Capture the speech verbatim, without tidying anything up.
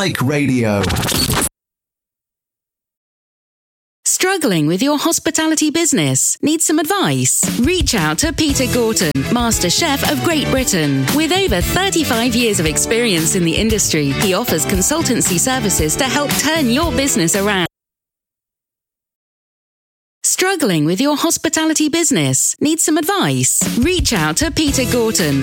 Like Radio. Struggling with your hospitality business? Need some advice? Reach out to Peter Gorton, Master Chef of Great Britain. With over thirty-five years of experience in the industry, he offers consultancy services to help turn your business around. Struggling with your hospitality business? Need some advice? Reach out to Peter Gorton,